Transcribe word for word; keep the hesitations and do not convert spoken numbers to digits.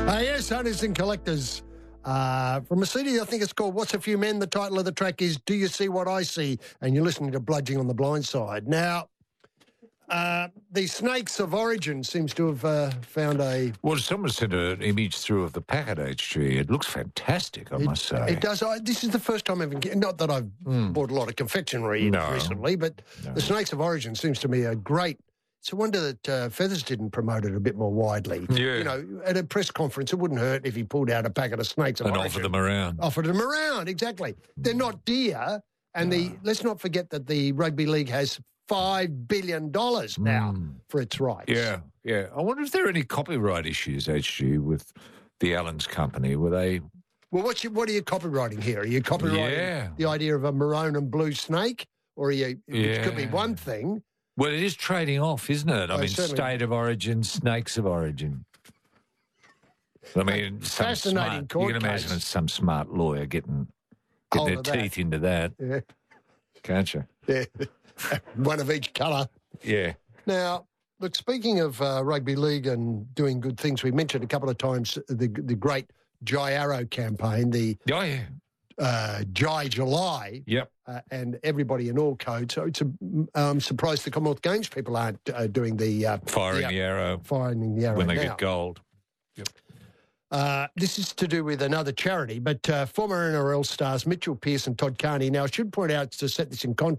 Uh, yes, owners and collectors. Uh, from a C D, I think it's called What's a Few Men? The title of the track is Do You See What I See? And you're listening to Bludging on the Blind Side. Now, uh, the Snakes of Origin seems to have uh, found a... Well, someone sent an image through of the packet, H G. It looks fantastic, I it, must say. It does. I, this is the first time I've... Not that I've mm. bought a lot of confectionery no. recently, but no. the Snakes of Origin seems to me a great... It's a wonder that uh, Feathers didn't promote it a bit more widely. Yeah. You know, at a press conference, it wouldn't hurt if he pulled out a packet of Snakes of and Origin. offered them around. Offered them around, exactly. They're not dear, and no. the let's not forget that the Rugby League has five billion dollars now mm. for its rights. Yeah, yeah. I wonder if there are any copyright issues, H G, with the Allens Company. Were they... Well, what's your, what are you copywriting here? Are you copywriting yeah. the idea of a maroon and blue snake? Or are you, yeah. which could be one thing... Well, it is trading off, isn't it? I oh, mean, certainly. State of Origin, Snakes of Origin. I mean, some fascinating smart, court you can imagine case. it's some smart lawyer getting, getting their teeth that. into that. Yeah. Can't you? Yeah. One of each colour. Yeah. Now, look, speaking of uh, rugby league and doing good things, we mentioned a couple of times the the great Jai Arrow campaign, the oh, yeah. uh, Jai July. Yep. Uh, and everybody in all codes. So it's a, I'm surprised the Commonwealth Games people aren't uh, doing the... Uh, firing the, the arrow. Firing the arrow when they now. get gold. Yep. Uh, this is to do with another charity, but uh, former N R L stars Mitchell Pearce and Todd Carney. Now, I should point out, to set this in context,